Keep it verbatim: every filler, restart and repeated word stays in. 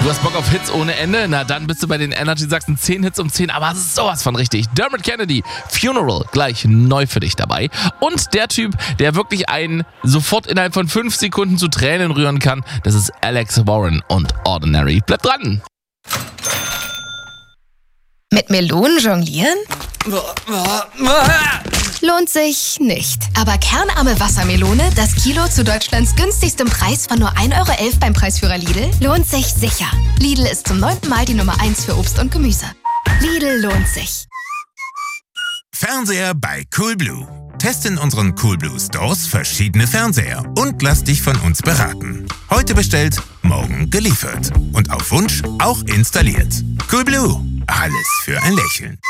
Du hast Bock auf Hits ohne Ende? Na, dann bist du bei den Energy Sachsen zehn Hits um zehn, aber sowas von richtig. Dermot Kennedy, Funeral, gleich neu für dich dabei. Und der Typ, der wirklich einen sofort innerhalb von fünf Sekunden zu Tränen rühren kann, das ist Alex Warren und Ordinary. Bleib dran! Mit Melonen jonglieren? Lohnt sich nicht. Aber kernarme Wassermelone, das Kilo zu Deutschlands günstigstem Preis von nur ein Euro elf beim Preisführer Lidl, lohnt sich sicher. Lidl ist zum neunten Mal die Nummer eins für Obst und Gemüse. Lidl lohnt sich. Fernseher bei Coolblue. Test in unseren Coolblue Stores verschiedene Fernseher und lass dich von uns beraten. Heute bestellt, morgen geliefert. Und auf Wunsch auch installiert. Coolblue. Alles für ein Lächeln.